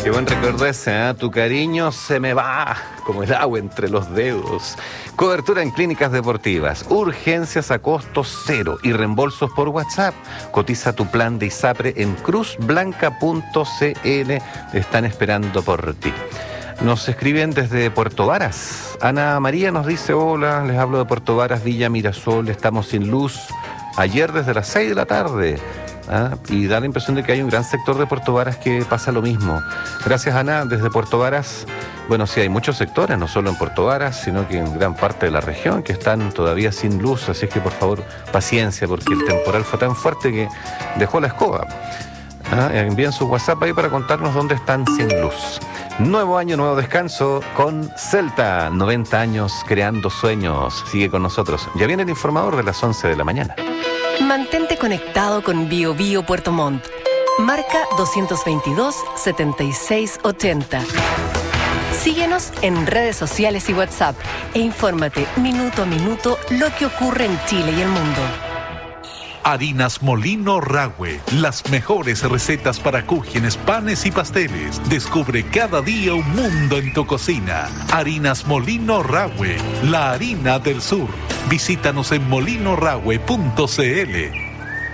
Qué buen recuerdo ese, ¿eh? Tu cariño se me va como el agua entre los dedos. Cobertura en clínicas deportivas, urgencias a costo cero y reembolsos por WhatsApp. Cotiza tu plan de ISAPRE en cruzblanca.cl. Están esperando por ti. Nos escriben desde Puerto Varas. Ana María nos dice: hola, les hablo de Puerto Varas, Villa Mirasol, estamos sin luz. Ayer desde las 6 de la tarde. Y da la impresión de que hay un gran sector de Puerto Varas que pasa lo mismo. Gracias, Ana, desde Puerto Varas. Bueno, sí, hay muchos sectores, no solo en Puerto Varas, sino que en gran parte de la región que están todavía sin luz, así es que por favor, paciencia, porque el temporal fue tan fuerte que dejó la escoba. Envíen su WhatsApp ahí para contarnos dónde están sin luz. Nuevo año, nuevo descanso con Celta, 90 años creando sueños. Sigue con nosotros. Ya viene el informador de las 11 de la mañana. Mantente conectado con Bio Bio Puerto Montt. Marca 222-7680. Síguenos en redes sociales y WhatsApp e infórmate minuto a minuto lo que ocurre en Chile y el mundo. Harinas Molino Rahue, las mejores recetas para cúgenes, panes y pasteles. Descubre cada día un mundo en tu cocina. Harinas Molino Rahue, la harina del sur. Visítanos en molinorahue.cl.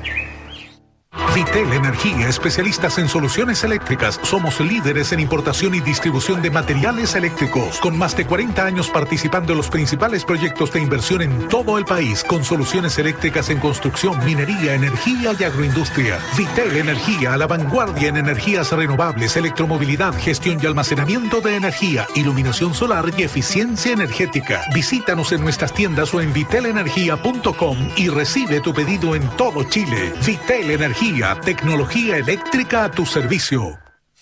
Vitel Energía, especialistas en soluciones eléctricas. Somos líderes en importación y distribución de materiales eléctricos, con más de 40 años participando en los principales proyectos de inversión en todo el país, con soluciones eléctricas en construcción, minería, energía y agroindustria. Vitel Energía, a la vanguardia en energías renovables, electromovilidad, gestión y almacenamiento de energía, iluminación solar y eficiencia energética. Visítanos en nuestras tiendas o en vitelenergia.com y recibe tu pedido en todo Chile. Vitel Energía, tecnología eléctrica a tu servicio.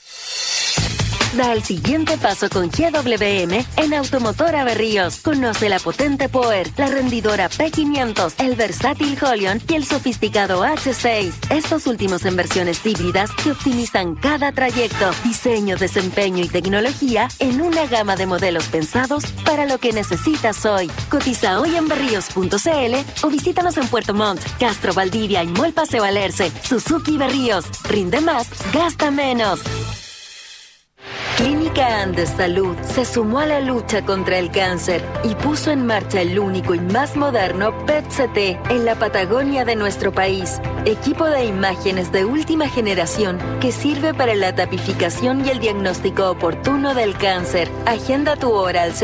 Da el siguiente paso con GWM en Automotora Berríos. Conoce la potente Power, la rendidora P500, el versátil Holion y el sofisticado H6. Estos últimos en versiones híbridas que optimizan cada trayecto, diseño, desempeño y tecnología en una gama de modelos pensados para lo que necesitas hoy. Cotiza hoy en berríos.cl o visítanos en Puerto Montt, Castro, Valdivia y Mall Paseo Alerce. Suzuki Berríos. Rinde más, gasta menos. Clínica Andes Salud se sumó a la lucha contra el cáncer y puso en marcha el único y más moderno PET-CT en la Patagonia de nuestro país. Equipo de imágenes de última generación que sirve para la tapificación y el diagnóstico oportuno del cáncer. Agenda tu hora al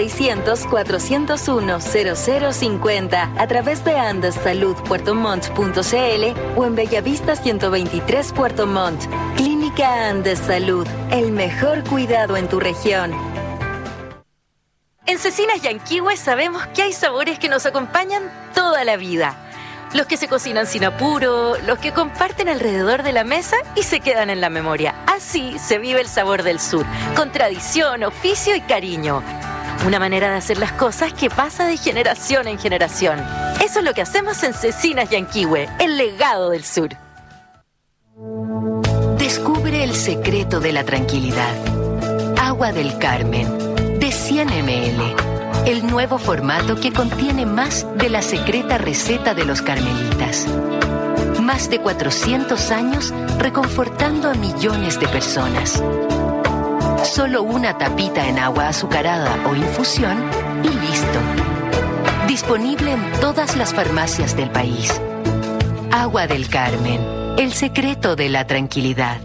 600-401-0050 a través de andessaludpuertomont.cl o en Bellavista 123 Puerto Montt. Clínica Andes Salud, el mejor cuidado en tu región. En Cecinas Yanquihue sabemos que hay sabores que nos acompañan toda la vida. Los que se cocinan sin apuro, los que comparten alrededor de la mesa y se quedan en la memoria. Así se vive el sabor del sur, con tradición, oficio y cariño. Una manera de hacer las cosas que pasa de generación en generación. Eso es lo que hacemos en Cecinas Yanquihue, el legado del sur. Descubre el secreto de la tranquilidad. Agua del Carmen, de 100 ml. El nuevo formato que contiene más de la secreta receta de los carmelitas. Más de 400 años reconfortando a millones de personas. Solo una tapita en agua azucarada o infusión y listo. Disponible en todas las farmacias del país. Agua del Carmen, el secreto de la tranquilidad.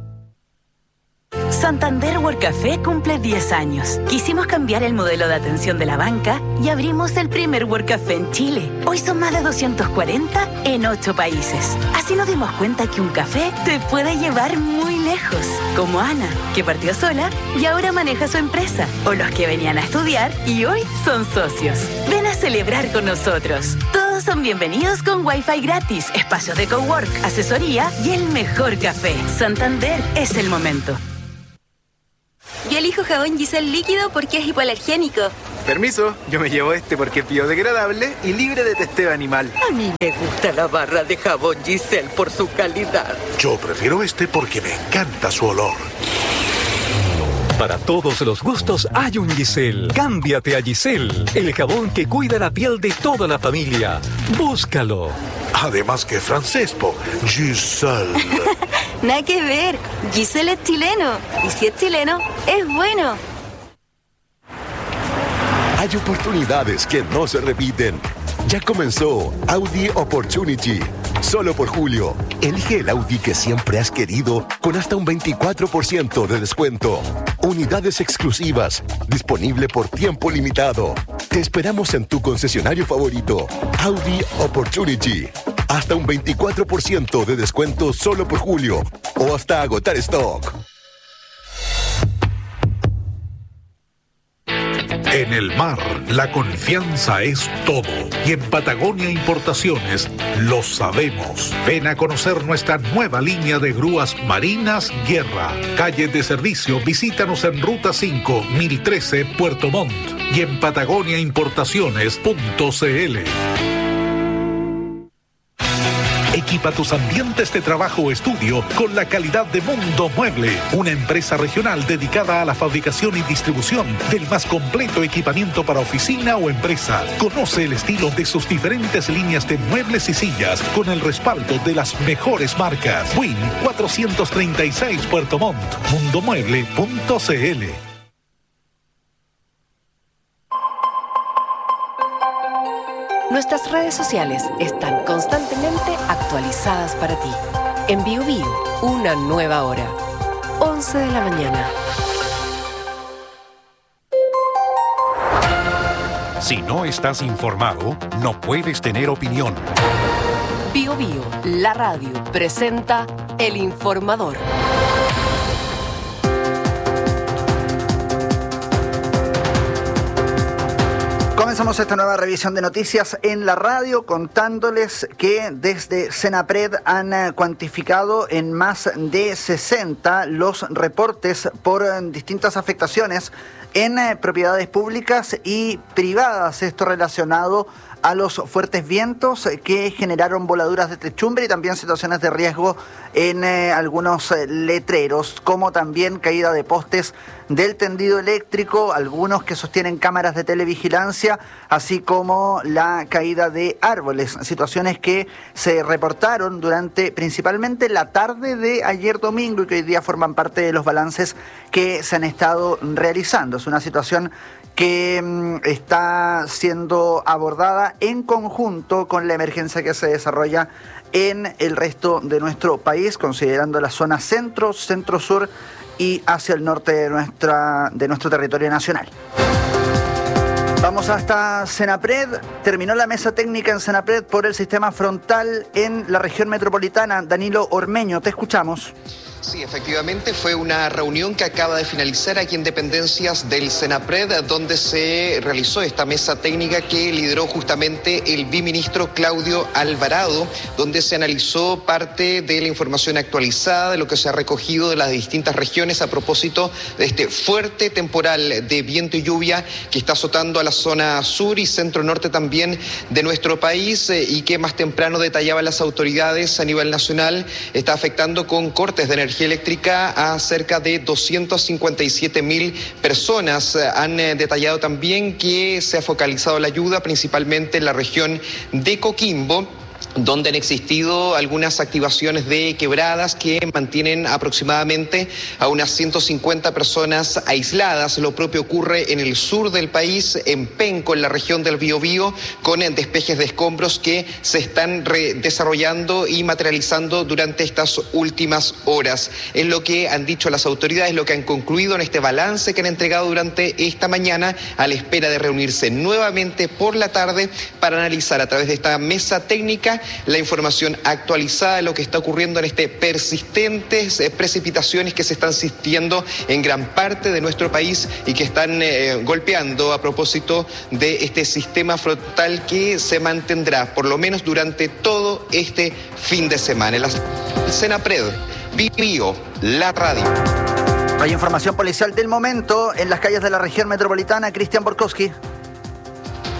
Santander World Café cumple 10 años. Quisimos cambiar el modelo de atención de la banca y abrimos el primer World Café en Chile. Hoy son más de 240 en 8 países. Así nos dimos cuenta que un café te puede llevar muy lejos. Como Ana, que partió sola y ahora maneja su empresa. O los que venían a estudiar y hoy son socios. Ven a celebrar con nosotros. Todos son bienvenidos con Wi-Fi gratis, espacios de cowork, asesoría y el mejor café. Santander es el momento. Yo elijo jabón Giselle líquido porque es hipoalergénico. Permiso, yo me llevo este porque es biodegradable y libre de testeo animal. A mí me gusta la barra de jabón Giselle por su calidad. Yo prefiero este porque me encanta su olor. Para todos los gustos hay un Giselle. Cámbiate a Giselle, el jabón que cuida la piel de toda la familia. Búscalo. Además que francés, po. Giselle. Nada que ver. Giselle es chileno. Y si es chileno, es bueno. Hay oportunidades que no se repiten. Ya comenzó Audi Opportunity. Solo por julio, elige el Audi que siempre has querido con hasta un 24% de descuento. Unidades exclusivas, disponible por tiempo limitado. Te esperamos en tu concesionario favorito. Audi Opportunity. Hasta un 24% de descuento solo por julio o hasta agotar stock. En el mar, la confianza es todo. Y en Patagonia Importaciones lo sabemos. Ven a conocer nuestra nueva línea de grúas marinas Guerra. Calle de servicio, visítanos en Ruta 5, 1013, Puerto Montt. Y en patagoniaimportaciones.cl. Equipa tus ambientes de trabajo o estudio con la calidad de Mundo Mueble, una empresa regional dedicada a la fabricación y distribución del más completo equipamiento para oficina o empresa. Conoce el estilo de sus diferentes líneas de muebles y sillas con el respaldo de las mejores marcas. Win 436 Puerto Montt, mundomueble.cl. Nuestras redes sociales están constantemente actualizadas para ti. En Bio Bio, una nueva hora. 11 de la mañana. Si no estás informado, no puedes tener opinión. Bio Bio, la radio, presenta El Informador. Comenzamos esta nueva revisión de noticias en la radio contándoles que desde Senapred han cuantificado en más de 60 los reportes por distintas afectaciones en propiedades públicas y privadas. Esto relacionado a los fuertes vientos que generaron voladuras de techumbre y también situaciones de riesgo en algunos letreros, como también caída de postes del tendido eléctrico, algunos que sostienen cámaras de televigilancia, así como la caída de árboles, situaciones que se reportaron durante principalmente la tarde de ayer domingo y que hoy día forman parte de los balances que se han estado realizando. Es una situación que está siendo abordada en conjunto con la emergencia que se desarrolla en el resto de nuestro país, considerando la zona centro, centro-sur y hacia el norte de nuestro territorio nacional. Vamos hasta Senapred. Terminó la mesa técnica en Senapred por el sistema frontal en la región metropolitana. Danilo Ormeño, te escuchamos. Sí, efectivamente fue una reunión que acaba de finalizar aquí en dependencias del Senapred, donde se realizó esta mesa técnica que lideró justamente el viceministro Claudio Alvarado, donde se analizó parte de la información actualizada de lo que se ha recogido de las distintas regiones a propósito de este fuerte temporal de viento y lluvia que está azotando a la zona sur y centro-norte también de nuestro país y que más temprano detallaban las autoridades a nivel nacional está afectando con cortes de energía eléctrica a cerca de 257.000 personas. Han detallado también que se ha focalizado la ayuda principalmente en la región de Coquimbo, donde han existido algunas activaciones de quebradas que mantienen aproximadamente a unas 150 personas aisladas. Lo propio ocurre en el sur del país, en Penco, en la región del Biobío, con despejes de escombros que se están desarrollando y materializando durante estas últimas horas. Es lo que han dicho las autoridades, lo que han concluido en este balance que han entregado durante esta mañana, a la espera de reunirse nuevamente por la tarde para analizar a través de esta mesa técnica la información actualizada de lo que está ocurriendo en persistentes precipitaciones que se están sintiendo en gran parte de nuestro país y que están golpeando a propósito de este sistema frontal que se mantendrá por lo menos durante todo este fin de semana. En la Senapred, Bio, la radio. Hay información policial del momento en las calles de la región metropolitana. Cristian Borkowski.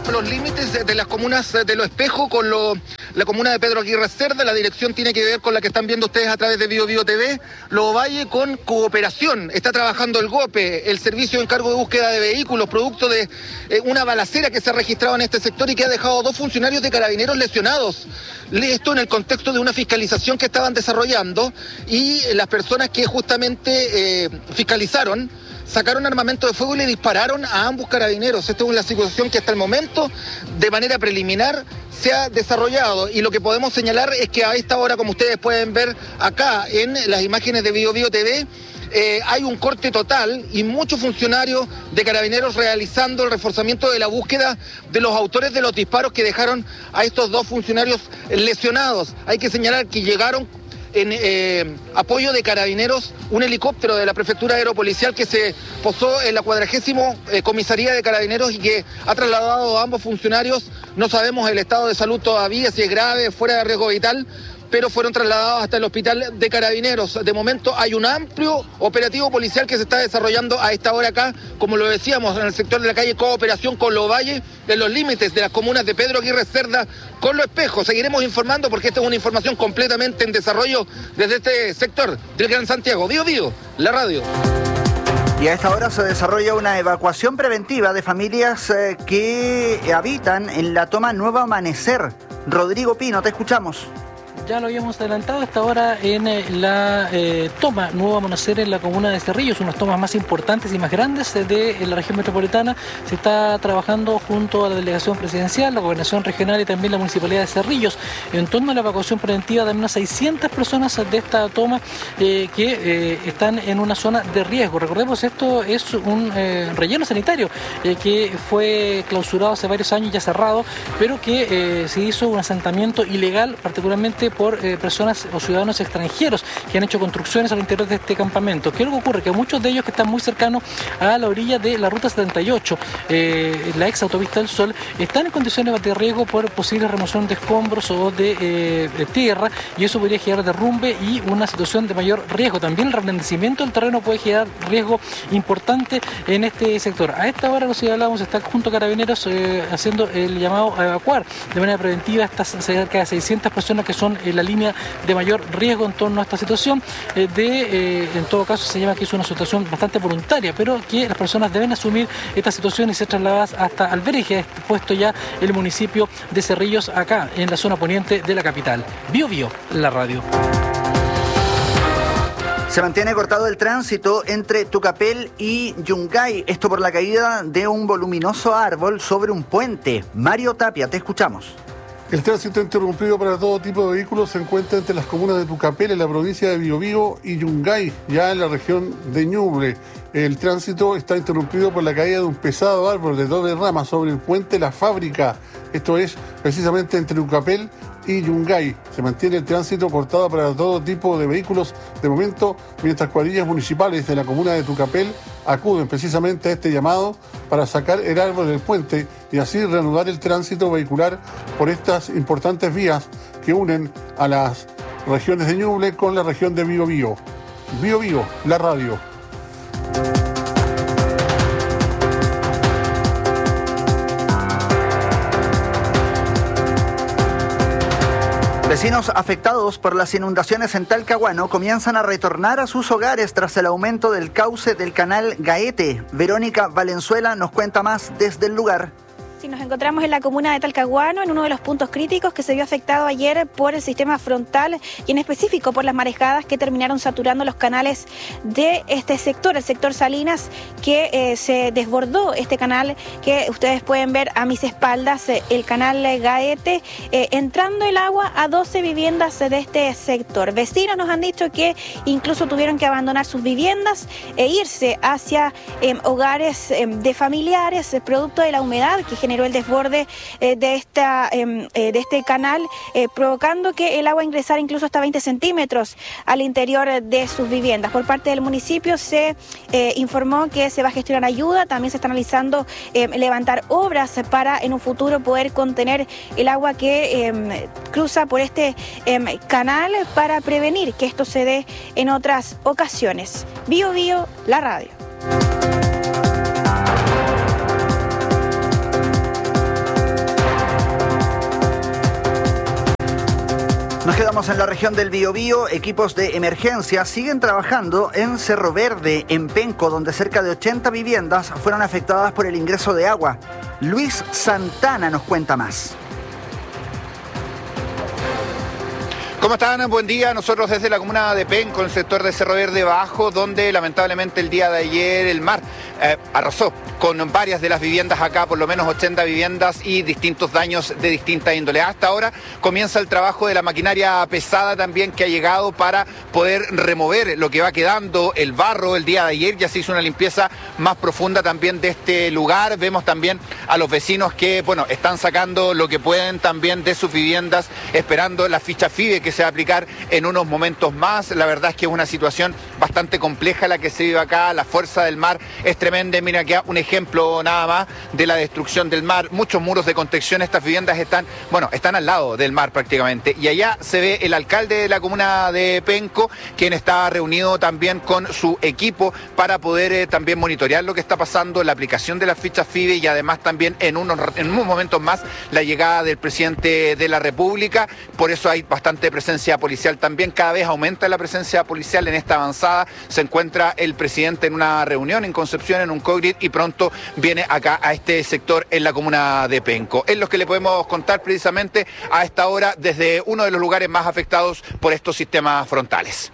los límites de las comunas de Los Espejos con la comuna de Pedro Aguirre Cerda. La dirección tiene que ver con la que están viendo ustedes a través de Bio Bio TV. Los Valle con Cooperación. Está trabajando el GOPE, el Servicio de Encargo de Búsqueda de Vehículos, producto de una balacera que se ha registrado en este sector y que ha dejado 2 funcionarios de Carabineros lesionados. Esto en el contexto de una fiscalización que estaban desarrollando y las personas que justamente fiscalizaron sacaron armamento de fuego y le dispararon a ambos carabineros. Esta es una situación que hasta el momento, de manera preliminar, se ha desarrollado. Y lo que podemos señalar es que a esta hora, como ustedes pueden ver acá en las imágenes de Bio Bio TV, hay un corte total y muchos funcionarios de Carabineros realizando el reforzamiento de la búsqueda de los autores de los disparos que dejaron a estos 2 funcionarios lesionados. Hay que señalar que llegaron en apoyo de Carabineros un helicóptero de la Prefectura Aeropolicial que se posó en la 40ª Comisaría de Carabineros y que ha trasladado a ambos funcionarios. No sabemos el estado de salud todavía, si es grave, fuera de riesgo vital, pero fueron trasladados hasta el hospital de Carabineros. De momento hay un amplio operativo policial que se está desarrollando a esta hora acá, como lo decíamos, en el sector de la calle Cooperación con Los Valle, en los límites de las comunas de Pedro Aguirre Cerda con Los Espejos. Seguiremos informando porque esta es una información completamente en desarrollo desde este sector del Gran Santiago. Bio Bio, la radio. Y a esta hora se desarrolla una evacuación preventiva de familias que habitan en la toma Nuevo Amanecer. Rodrigo Pino, te escuchamos. Ya lo habíamos adelantado hasta ahora en la toma Nuevo Amanecer en la comuna de Cerrillos, unas tomas más importantes y más grandes de la región metropolitana. Se está trabajando junto a la delegación presidencial, la gobernación regional y también la municipalidad de Cerrillos en torno a la evacuación preventiva de unas 600 personas de esta toma que están en una zona de riesgo. Recordemos, esto es un relleno sanitario que fue clausurado hace varios años, ya cerrado, pero que se hizo un asentamiento ilegal, particularmente por personas o ciudadanos extranjeros que han hecho construcciones al interior de este campamento. ¿Qué es lo que ocurre? Que muchos de ellos que están muy cercanos a la orilla de la ruta 78, la ex autopista del Sol, están en condiciones de riesgo por posible remoción de escombros o de tierra, y eso podría generar derrumbe y una situación de mayor riesgo. También el reblandecimiento del terreno puede generar riesgo importante en este sector. A esta hora, como hablábamos, está junto a Carabineros haciendo el llamado a evacuar de manera preventiva estas cerca de 600 personas que son la línea de mayor riesgo en torno a esta situación. En todo caso, se llama que es una situación bastante voluntaria, pero que las personas deben asumir esta situación y ser trasladadas hasta albergue que ha puesto ya el municipio de Cerrillos, acá en la zona poniente de la capital. Bio Bio, la radio. Se mantiene cortado el tránsito entre Tucapel y Yungay, esto por la caída de un voluminoso árbol sobre un puente. Mario Tapia, te escuchamos. El tránsito interrumpido para todo tipo de vehículos se encuentra entre las comunas de Tucapel, en la provincia de Biobío, y Yungay, ya en la región de Ñuble. El tránsito está interrumpido por la caída de un pesado árbol de doble rama sobre el puente La Fábrica. Esto es precisamente entre Tucapel y Yungay. Se mantiene el tránsito cortado para todo tipo de vehículos de momento, mientras cuadrillas municipales de la comuna de Tucapel acuden precisamente a este llamado para sacar el árbol del puente y así reanudar el tránsito vehicular por estas importantes vías que unen a las regiones de Ñuble con la región de Biobío. Biobío, la radio. Vecinos afectados por las inundaciones en Talcahuano comienzan a retornar a sus hogares tras el aumento del cauce del canal Gaete. Verónica Valenzuela nos cuenta más desde el lugar. Sí, nos encontramos en la comuna de Talcahuano, en uno de los puntos críticos que se vio afectado ayer por el sistema frontal y en específico por las marejadas que terminaron saturando los canales de este sector, el sector Salinas, que se desbordó este canal que ustedes pueden ver a mis espaldas, el canal Gaete, entrando el agua a 12 viviendas de este sector. Vecinos nos han dicho que incluso tuvieron que abandonar sus viviendas e irse hacia hogares de familiares, producto de la humedad que generó el desborde de este canal, provocando que el agua ingresara incluso hasta 20 centímetros al interior de sus viviendas. Por parte del municipio se informó que se va a gestionar ayuda, también se está analizando levantar obras para en un futuro poder contener el agua que cruza por este canal para prevenir que esto se dé en otras ocasiones. Bio Bio, la radio. Nos quedamos en la región del Biobío. Equipos de emergencia siguen trabajando en Cerro Verde, en Penco, donde cerca de 80 viviendas fueron afectadas por el ingreso de agua. Luis Santana nos cuenta más. ¿Cómo están? Buen día. Nosotros desde la comuna de Penco, en el sector de Cerro Verde Bajo, donde lamentablemente el día de ayer el mar arrasó con varias de las viviendas acá, por lo menos 80 viviendas y distintos daños de distinta índole. Hasta ahora comienza el trabajo de la maquinaria pesada también que ha llegado para poder remover lo que va quedando, el barro. El día de ayer ya se hizo una limpieza más profunda también de este lugar. Vemos también a los vecinos que, bueno, están sacando lo que pueden también de sus viviendas, esperando la ficha FIBE que se va a aplicar en unos momentos más. La verdad es que es una situación bastante compleja la que se vive acá. La fuerza del mar es tremenda. Mira aquí un ejemplo nada más de la destrucción del mar. Muchos muros de contención. Estas viviendas están al lado del mar prácticamente. Y allá se ve el alcalde de la comuna de Penco, quien está reunido también con su equipo para poder también monitorear lo que está pasando, la aplicación de las fichas FIBE y además también en unos momentos más la llegada del presidente de la República. Por eso hay bastante presencia policial también. Cada vez aumenta la presencia policial en esta avanzada. Se encuentra el presidente en una reunión en Concepción, en un COGRID, y pronto viene acá a este sector en la comuna de Penco. Es lo que le podemos contar precisamente a esta hora desde uno de los lugares más afectados por estos sistemas frontales.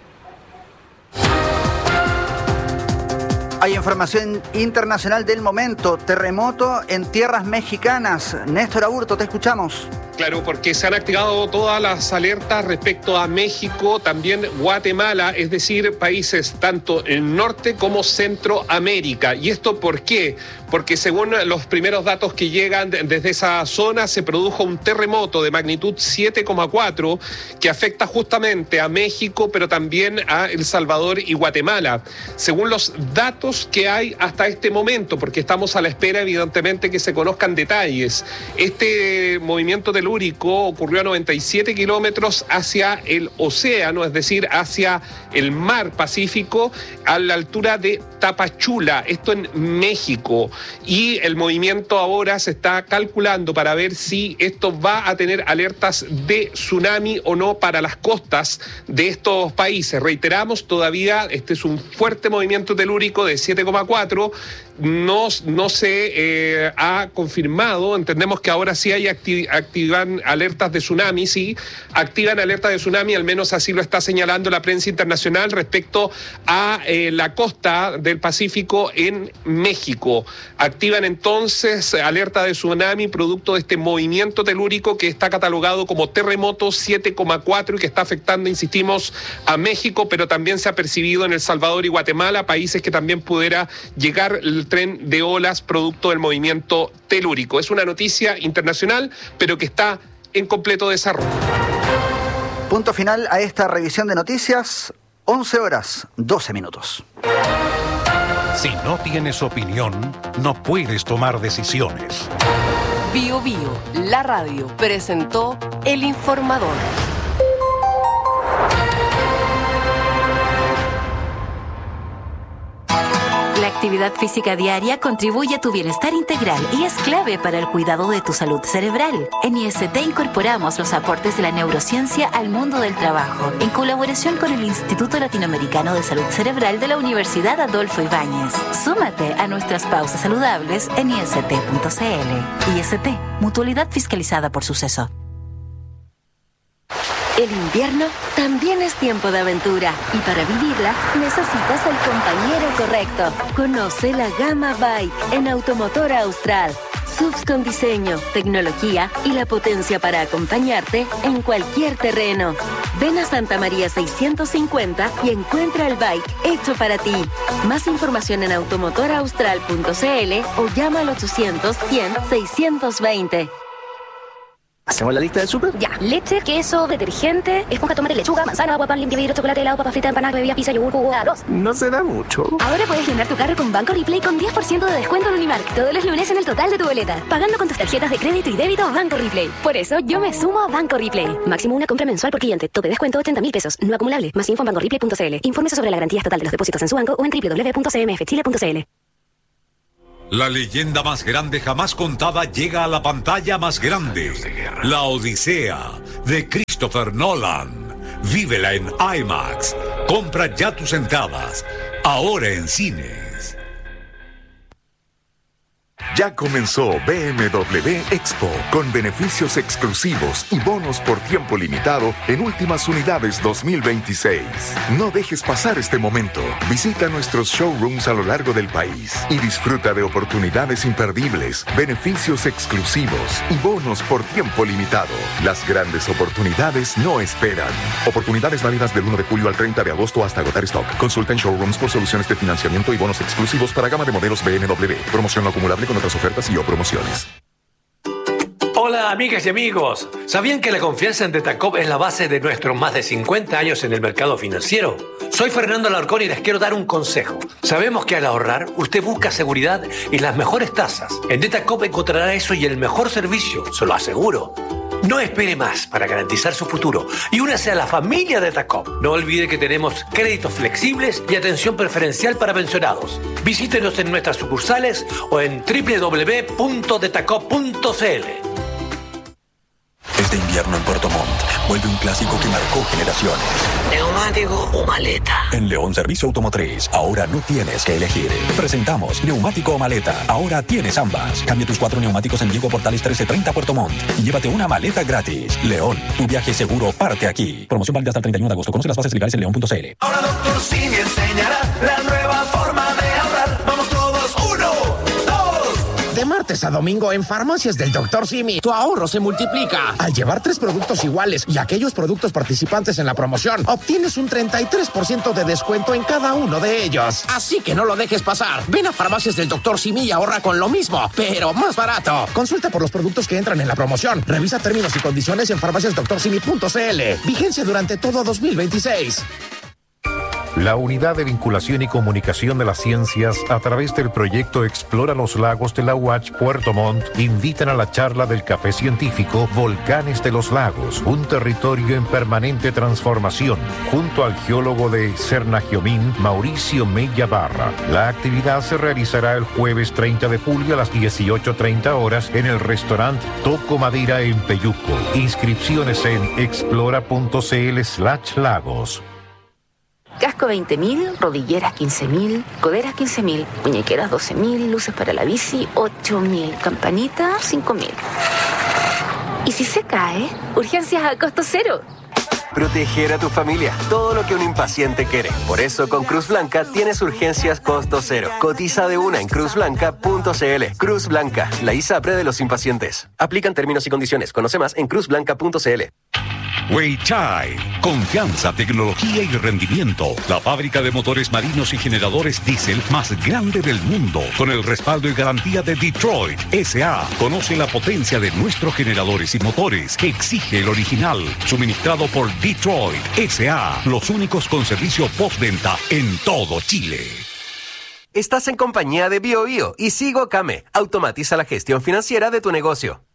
Hay información internacional del momento. Terremoto en tierras mexicanas. Néstor Aburto, te escuchamos. Claro, porque se han activado todas las alertas respecto a México, también Guatemala, es decir, países tanto en Norte como Centroamérica. ¿Y esto por qué? Porque según los primeros datos que llegan desde esa zona, se produjo un terremoto de magnitud 7,4 que afecta justamente a México, pero también a El Salvador y Guatemala. Según los datos que hay hasta este momento, porque estamos a la espera, evidentemente, que se conozcan detalles. Este movimiento telúrico ocurrió a 97 kilómetros hacia el océano, es decir, hacia el mar Pacífico, a la altura de Tapachula, esto en México. Y el movimiento ahora se está calculando para ver si esto va a tener alertas de tsunami o no para las costas de estos países. Reiteramos, todavía este es un fuerte movimiento telúrico de 7,4. No se ha confirmado. Entendemos que ahora sí activan alertas de tsunami, sí, activan alertas de tsunami, al menos así lo está señalando la prensa internacional respecto a la costa del Pacífico en México. Activan entonces alerta de tsunami producto de este movimiento telúrico que está catalogado como terremoto 7,4 y que está afectando, insistimos, a México, pero también se ha percibido en El Salvador y Guatemala, países que también pudiera llegar el tren de olas producto del movimiento telúrico. Es una noticia internacional, pero que está en completo desarrollo. Punto final a esta revisión de noticias, 11 horas, 12 minutos. Si no tienes opinión, no puedes tomar decisiones. Bio Bio, la radio, presentó El Informador. La actividad física diaria contribuye a tu bienestar integral y es clave para el cuidado de tu salud cerebral. En IST incorporamos los aportes de la neurociencia al mundo del trabajo, en colaboración con el Instituto Latinoamericano de Salud Cerebral de la Universidad Adolfo Ibáñez. Súmate a nuestras pausas saludables en ist.cl. IST, mutualidad fiscalizada por Suceso. El invierno también es tiempo de aventura y para vivirla necesitas el compañero correcto. Conoce la gama Bike en Automotor Austral. SUVs con diseño, tecnología y la potencia para acompañarte en cualquier terreno. Ven a Santa María 650 y encuentra el bike hecho para ti. Más información en automotoraustral.cl o llama al 800-100-620. ¿Hacemos la lista del súper? Ya. Leche, queso, detergente, esponja, tomate, lechuga, manzana, agua, pan, limpia, vidrio, chocolate, helado, papa frita, empanada, bebida, pizza, yogur, jugo, arroz. No será mucho. Ahora puedes llenar tu carro con Banco Replay con 10% de descuento en Unimark todos los lunes en el total de tu boleta, pagando con tus tarjetas de crédito y débito Banco Replay. Por eso yo me sumo a Banco Replay. Máximo una compra mensual por cliente. Tope descuento 80.000 pesos. No acumulable. Más info en bancoreplay.cl. Infórmese sobre la garantía total de los depósitos en su banco o en www.cmfchile.cl. La leyenda más grande jamás contada llega a la pantalla más grande. La Odisea de Cristo. Christopher Nolan. Vívela en IMAX. Compra ya tus entradas. Ahora en cines. Ya comenzó BMW Expo, con beneficios exclusivos y bonos por tiempo limitado en últimas unidades 2026. No dejes pasar este momento. Visita nuestros showrooms a lo largo del país y disfruta de oportunidades imperdibles, beneficios exclusivos y bonos por tiempo limitado. Las grandes oportunidades no esperan. Oportunidades válidas del 1 de julio al 30 de agosto hasta agotar stock. Consulta en showrooms por soluciones de financiamiento y bonos exclusivos para gama de modelos BMW. Promoción no acumulable con otras ofertas y o promociones. Hola amigas y amigos, ¿sabían que la confianza en Detacop es la base de nuestros más de 50 años en el mercado financiero? Soy Fernando Alarcón y les quiero dar un consejo. Sabemos que al ahorrar usted busca seguridad y las mejores tasas. En Detacop encontrará eso y el mejor servicio, se lo aseguro. No espere más para garantizar su futuro y únase a la familia de Detacop. No olvide que tenemos créditos flexibles y atención preferencial para pensionados. Visítenos en nuestras sucursales o en www.detacop.cl. Este invierno en Puerto Montt vuelve un clásico que marcó generaciones. ¿Neumático o maleta? En León Servicio Automotriz, ahora no tienes que elegir. Te presentamos neumático o maleta. Ahora tienes ambas. Cambia tus 4 neumáticos en Diego Portales 1330 Puerto Montt y llévate una maleta gratis. León, tu viaje seguro parte aquí. Promoción válida hasta el 31 de agosto. Conoce las bases legales en león.cl. Ahora Dr. Simi enseñará la nueva forma de ahorrar. Vamos todos, 1, 2. De martes a domingo en Farmacias del Dr. Simi, tu ahorro se multiplica. Al llevar 3 productos iguales y aquellos productos participantes en la promoción, obtienes un 33% de descuento en cada uno de ellos. Así que no lo dejes pasar. Ven a Farmacias del Dr. Simi y ahorra con lo mismo, pero más barato. Consulta por los productos que entran en la promoción. Revisa términos y condiciones en farmaciasdoctorsimi.cl. Vigencia durante todo 2026. La Unidad de Vinculación y Comunicación de las Ciencias, a través del proyecto Explora los Lagos de la UACH Puerto Montt, invitan a la charla del café científico Volcanes de los Lagos, un territorio en permanente transformación, junto al geólogo de Cernagiomín, Mauricio Mella Barra. La actividad se realizará el jueves 30 de julio a las 18:30 horas en el restaurante Toco Madera en Peyuco. Inscripciones en explora.cl/lagos. Casco 20.000, rodilleras 15.000, coderas 15.000, muñequeras 12.000, luces para la bici 8.000, campanita 5.000. ¿Y si se cae? Urgencias a costo cero. Proteger a tu familia, todo lo que un impaciente quiere. Por eso con Cruz Blanca tienes urgencias costo cero. Cotiza de una en cruzblanca.cl. Cruz Blanca, la ISAPRE de los impacientes. Aplican términos y condiciones. Conoce más en cruzblanca.cl. Weichai, confianza, tecnología y rendimiento. La fábrica de motores marinos y generadores diésel más grande del mundo, con el respaldo y garantía de Detroit S.A. Conoce la potencia de nuestros generadores y motores. Exige el original, suministrado por Detroit S.A. Los únicos con servicio postventa en todo Chile. Estás en compañía de BioBio y Sigo Kame. Automatiza la gestión financiera de tu negocio.